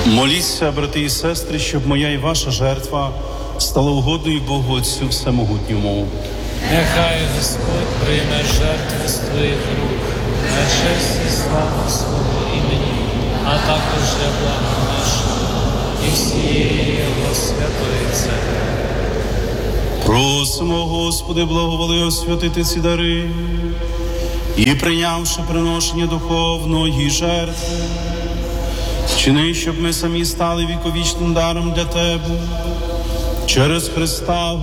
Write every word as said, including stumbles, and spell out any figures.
Моліться, брати і сестри, щоб моя і ваша жертва стала угодною Богу Отцю Всемогутньому. Нехай Господь прийме жертви з твоїх рук, на честь і славу свого імені, а також для блага нашого і всієї Його святої церкви. Просимо, Господи, благоволи освятити ці дари і, прийнявши приношення духовної жертви, вчини, щоб ми самі стали віковічним даром для Тебе через Христа